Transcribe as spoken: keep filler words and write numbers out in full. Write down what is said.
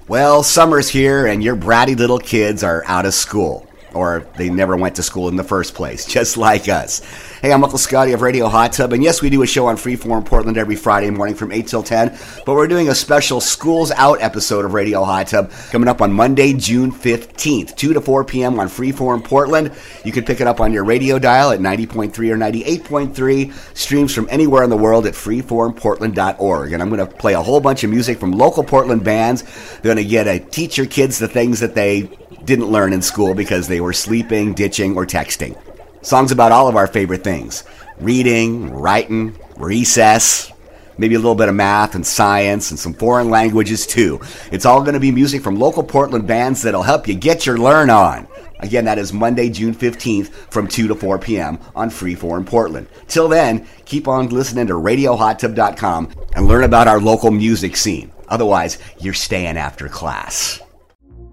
Well, summer's here and your bratty little kids are out of school. Or they never went to school in the first place, just like us. Hey, I'm Uncle Scotty of Radio Hot Tub, and yes, we do a show on Freeform Portland every Friday morning from eight till ten, but we're doing a special Schools Out episode of Radio Hot Tub coming up on Monday, June fifteenth, two to four p.m. on Freeform Portland. You can pick it up on your radio dial at ninety point three or ninety-eight point three, streams from anywhere in the world at freeform portland dot org, and I'm going to play a whole bunch of music from local Portland bands. They're going to get to teach your kids the things that they didn't learn in school because they were sleeping, ditching, or texting. Songs about all of our favorite things. Reading, writing, recess, maybe a little bit of math and science and some foreign languages too. It's all going to be music from local Portland bands that'll help you get your learn on. Again, that is Monday, June fifteenth from two to four p.m. on Freeform Portland. Till then, keep on listening to radio hot tub dot com and learn about our local music scene. Otherwise, you're staying after class.